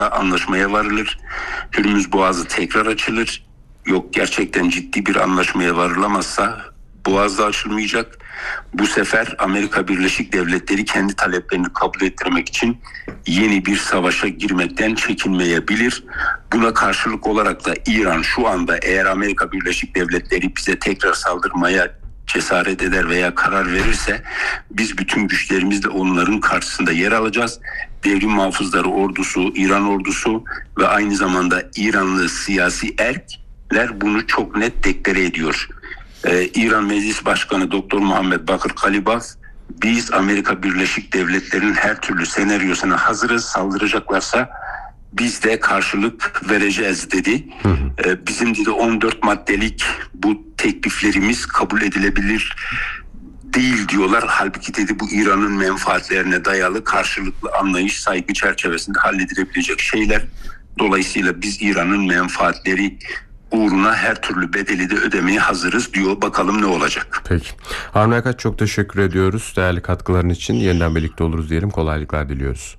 anlaşmaya varılır. Hürmüz Boğazı tekrar açılır. Yok, gerçekten ciddi bir anlaşmaya varılamazsa Boğaz da açılmayacak. Bu sefer Amerika Birleşik Devletleri kendi taleplerini kabul ettirmek için yeni bir savaşa girmekten çekinmeyebilir. Buna karşılık olarak da İran şu anda eğer Amerika Birleşik Devletleri bize tekrar saldırmaya cesaret eder veya karar verirse biz bütün güçlerimizle onların karşısında yer alacağız. Devrim Muhafızları Ordusu, İran ordusu ve aynı zamanda İranlı siyasi erkler bunu çok net deklare ediyor. İran Meclis Başkanı Doktor Muhammed Bakır Kalibaf, biz Amerika Birleşik Devletleri'nin her türlü senaryosuna hazırız, saldıracaklarsa biz de karşılık vereceğiz dedi. Bizim dedi 14 maddelik bu tekliflerimiz kabul edilebilir değil diyorlar. Halbuki dedi bu İran'ın menfaatlerine dayalı karşılıklı anlayış, saygı çerçevesinde halledilebilecek şeyler. Dolayısıyla biz İran'ın menfaatleri uğruna her türlü bedeli de ödemeye hazırız diyor. Bakalım ne olacak. Peki. Harun Erkaç, çok teşekkür ediyoruz. Değerli katkıların için yeniden birlikte oluruz diyelim. Kolaylıklar diliyoruz.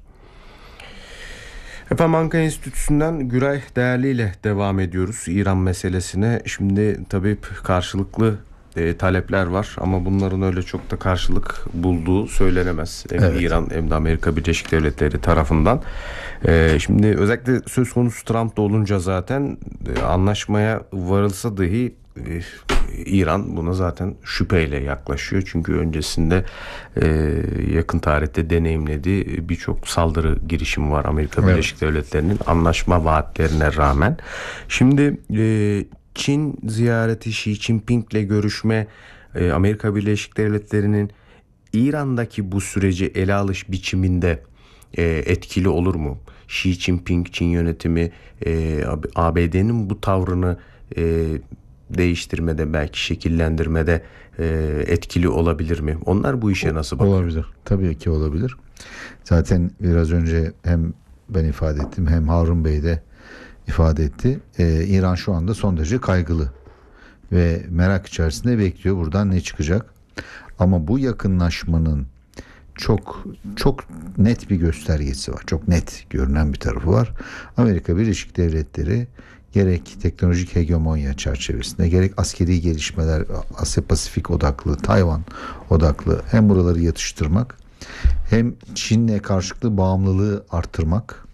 Efendim, Banka Enstitüsü'nden Güray Değerli ile devam ediyoruz İran meselesine. Şimdi tabii karşılıklı talepler var ama bunların öyle çok da karşılık bulduğu söylenemez. Hem İran hem de Amerika Birleşik Devletleri tarafından. Şimdi özellikle söz konusu Trump'ta olunca zaten anlaşmaya varılsa dahi İran buna zaten şüpheyle yaklaşıyor. Çünkü öncesinde yakın tarihte deneyimlediği birçok saldırı girişimi var Amerika Birleşik Devletleri'nin anlaşma vaatlerine rağmen. Şimdi Çin ziyareti, Xi Jinping'le görüşme, Amerika Birleşik Devletleri'nin İran'daki bu süreci ele alış biçiminde etkili olur mu? Xi Jinping, Çin yönetimi ABD'nin bu tavrını değiştirmede, belki şekillendirmede etkili olabilir mi? Onlar bu işe nasıl bakıyor? Olabilir. Tabii ki olabilir. Zaten biraz önce hem ben ifade ettim hem Harun Bey de ifade etti. İran şu anda son derece kaygılı ve merak içerisinde bekliyor buradan ne çıkacak. Ama bu yakınlaşmanın çok net bir göstergesi var. Çok net görünen bir tarafı var. Amerika Birleşik Devletleri gerek teknolojik hegemonya çerçevesinde gerek askeri gelişmeler, Asya Pasifik odaklı, Tayvan odaklı hem buraları yatıştırmak hem Çin'le karşılıklı bağımlılığı artırmak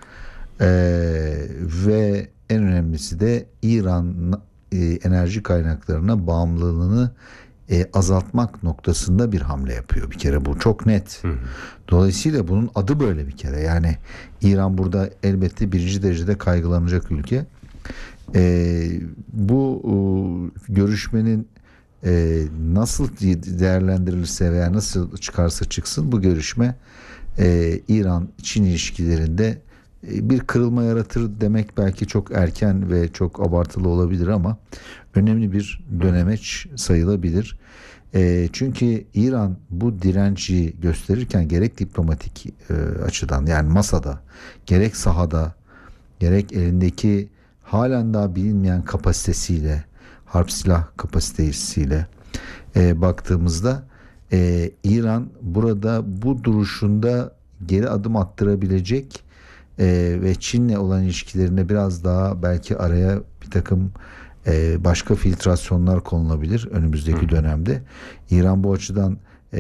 ve en önemlisi de İran enerji kaynaklarına bağımlılığını azaltmak noktasında bir hamle yapıyor. Bir kere bu çok net. Dolayısıyla bunun adı böyle bir kere. Yani İran burada elbette birinci derecede kaygılanacak ülke. Bu görüşmenin nasıl değerlendirilirse veya nasıl çıkarsa çıksın bu görüşme İran-Çin ilişkilerinde bir kırılma yaratır demek belki çok erken ve çok abartılı olabilir ama önemli bir dönemeç sayılabilir. Çünkü İran bu direnci gösterirken gerek diplomatik açıdan yani masada gerek sahada gerek elindeki halen daha bilinmeyen kapasitesiyle harp silah kapasitesiyle baktığımızda İran burada bu duruşunda geri adım attırabilecek ve Çin'le olan ilişkilerine biraz daha belki araya bir takım başka filtrasyonlar konulabilir önümüzdeki dönemde. İran bu açıdan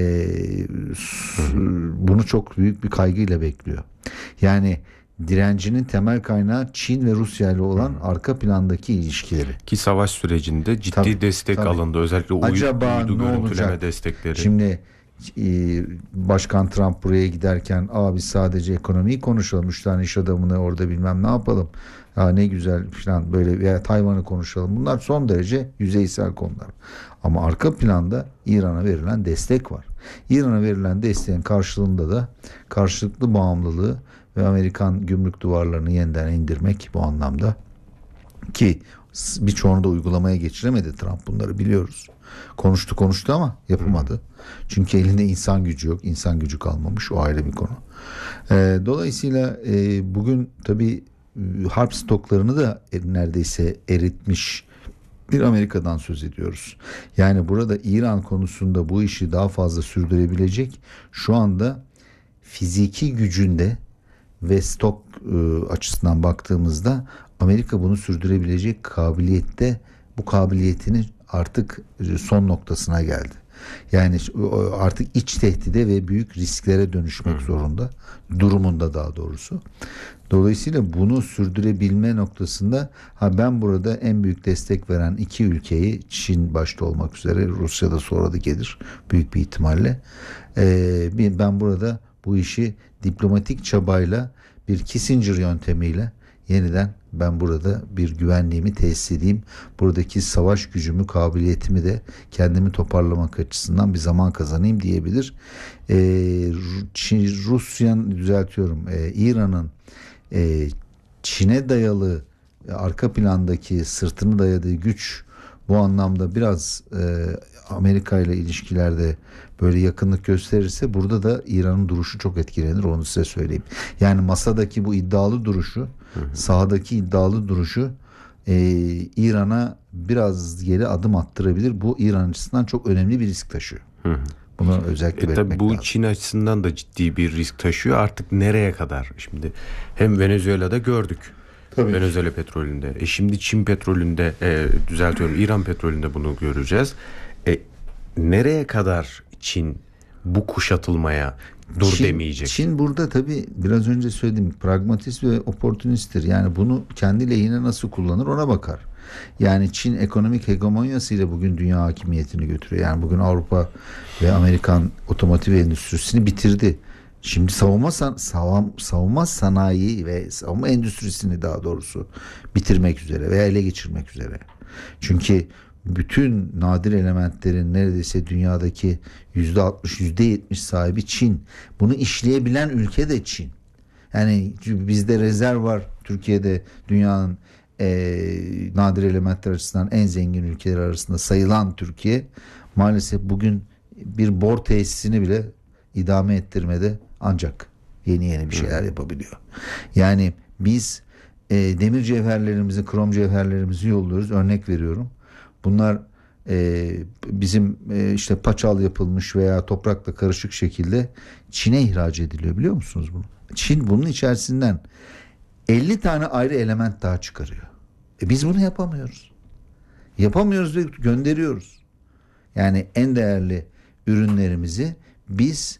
bunu çok büyük bir kaygıyla bekliyor. Yani direncinin temel kaynağı Çin ve Rusya ile olan arka plandaki ilişkileri. Ki savaş sürecinde ciddi destek alındı. Özellikle uydu görüntüleme destekleri. Şimdi Başkan Trump buraya giderken biz sadece ekonomiyi konuşalım. 3 tane iş adamını orada bilmem ne yapalım. Ne güzel falan böyle veya Tayvan'ı konuşalım. Bunlar son derece yüzeysel konular. Ama arka planda İran'a verilen destek var. İran'a verilen desteğin karşılığında da karşılıklı bağımlılığı ve Amerikan gümrük duvarlarını yeniden indirmek bu anlamda ki birçoğunu da uygulamaya geçiremedi Trump, bunları biliyoruz. Konuştu ama yapamadı. Çünkü elinde insan gücü yok. İnsan gücü kalmamış. O ayrı bir konu. Dolayısıyla bugün tabii harp stoklarını da neredeyse eritmiş bir Amerika'dan söz ediyoruz. Yani burada İran konusunda bu işi daha fazla sürdürebilecek şu anda fiziki gücünde ve stok açısından baktığımızda Amerika bunu sürdürebilecek kabiliyette, bu kabiliyetini artık son noktasına geldi. Yani artık iç tehdide ve büyük risklere dönüşmek zorunda, durumunda daha doğrusu. Dolayısıyla bunu sürdürebilme noktasında ben burada en büyük destek veren iki ülkeyi, Çin başta olmak üzere, Rusya da sonra da gelir büyük bir ihtimalle. Ben burada bu işi diplomatik çabayla, bir Kissinger yöntemiyle yeniden ben burada bir güvenliğimi tesis edeyim. Buradaki savaş gücümü, kabiliyetimi de kendimi toparlamak açısından bir zaman kazanayım diyebilir. İran'ın Çin'e dayalı arka plandaki sırtını dayadığı güç bu anlamda biraz Amerika ile ilişkilerde böyle yakınlık gösterirse burada da İran'ın duruşu çok etkilenir, onu size söyleyeyim. Yani masadaki bu iddialı duruşu, sahadaki iddialı duruşu İran'a biraz geri adım attırabilir. Bu İran açısından çok önemli bir risk taşıyor. Bunu özellikle belirtmek bu lazım. Çin açısından da ciddi bir risk taşıyor. Artık nereye kadar? Şimdi hem Venezuela'da gördük. Tabii. Venezuela petrolünde. Şimdi Çin petrolünde, İran petrolünde bunu göreceğiz. Nereye kadar Çin bu kuşatılmaya demeyecek? Çin burada tabii biraz önce söylediğim pragmatist ve oportunisttir. Yani bunu kendi lehine nasıl kullanır ona bakar. Yani Çin ekonomik hegemonyasıyla bugün dünya hakimiyetini götürüyor. Yani bugün Avrupa ve Amerikan otomotiv endüstrisini bitirdi. Şimdi savunma sanayi ve savunma endüstrisini daha doğrusu bitirmek üzere veya ele geçirmek üzere. Çünkü bütün nadir elementlerin neredeyse dünyadaki %60, %70 sahibi Çin. Bunu işleyebilen ülke de Çin. Yani bizde rezerv var. Türkiye'de dünyanın nadir elementler açısından en zengin ülkeler arasında sayılan Türkiye maalesef bugün bir bor tesisini bile idame ettirmede ancak yeni bir şeyler yapabiliyor. Yani biz demir cevherlerimizi, krom cevherlerimizi yolluyoruz. Örnek veriyorum. Bunlar bizim işte paçal yapılmış veya toprakla karışık şekilde Çin'e ihraç ediliyor, biliyor musunuz bunu? Çin bunun içerisinden 50 tane ayrı element daha çıkarıyor. Biz bunu yapamıyoruz. Yapamıyoruz ve gönderiyoruz. Yani en değerli ürünlerimizi biz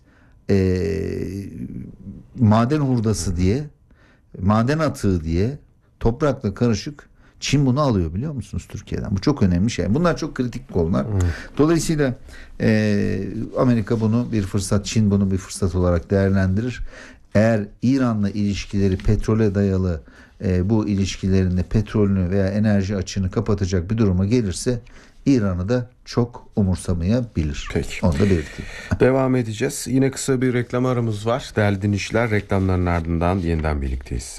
maden hurdası diye, maden atığı diye toprakla karışık Çin bunu alıyor, biliyor musunuz, Türkiye'den. Bu çok önemli şey. Bunlar çok kritik konular. Dolayısıyla Amerika bunu bir fırsat, Çin bunu bir fırsat olarak değerlendirir. Eğer İran'la ilişkileri petrole dayalı bu ilişkilerinde petrolünü veya enerji açığını kapatacak bir duruma gelirse İran'ı da çok umursamayabilir. Peki. Onu da belirteyim. Devam edeceğiz. Yine kısa bir reklam aramız var. Değerli dinleyiciler, reklamların ardından yeniden birlikteyiz.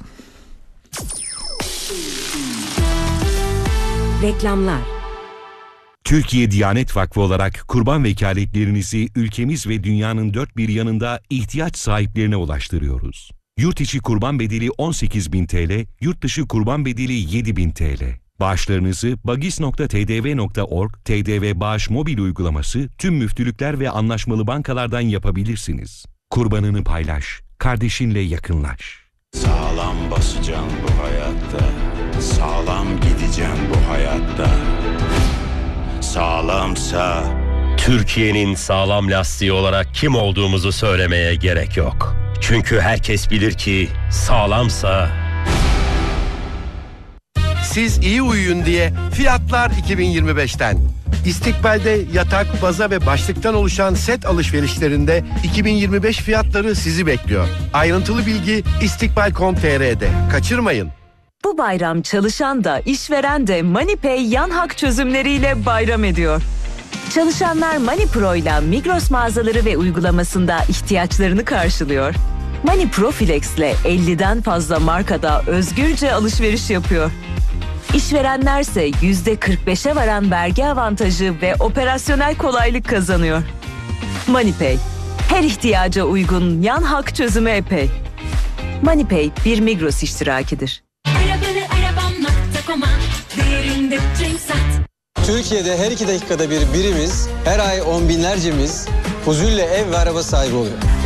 Reklamlar. Türkiye Diyanet Vakfı olarak kurban vekaletlerinizi ülkemiz ve dünyanın dört bir yanında ihtiyaç sahiplerine ulaştırıyoruz. Yurt içi kurban bedeli 18.000 TL, yurt dışı kurban bedeli 7.000 TL. Bağışlarınızı bagis.tdv.org, TDV Bağış mobil uygulaması, tüm müftülükler ve anlaşmalı bankalardan yapabilirsiniz. Kurbanını paylaş, kardeşinle yakınlaş. Sağlam basacağım bu hayatta, sağlam gideceğim bu hayatta. Sağlamsa... Türkiye'nin sağlam lastiği olarak kim olduğumuzu söylemeye gerek yok. Çünkü herkes bilir ki sağlamsa... Siz iyi uyuyun diye fiyatlar 2025'ten. İstikbal'de yatak, baza ve başlıktan oluşan set alışverişlerinde 2025 fiyatları sizi bekliyor. Ayrıntılı bilgi istikbal.com.tr'de. Kaçırmayın. Bu bayram çalışan da işveren de MoneyPay yan hak çözümleriyle bayram ediyor. Çalışanlar MoneyPro ile Migros mağazaları ve uygulamasında ihtiyaçlarını karşılıyor. MoneyPro Flex ile 50'den fazla markada özgürce alışveriş yapıyor. İşverenlerse %45'e varan vergi avantajı ve operasyonel kolaylık kazanıyor. MoneyPay, her ihtiyaca uygun yan hak çözümü epey. MoneyPay bir Migros iştirakidir. Türkiye'de her 2 dakikada bir birimiz, her ay on binlercemiz huzulle ev ve araba sahibi oluyor.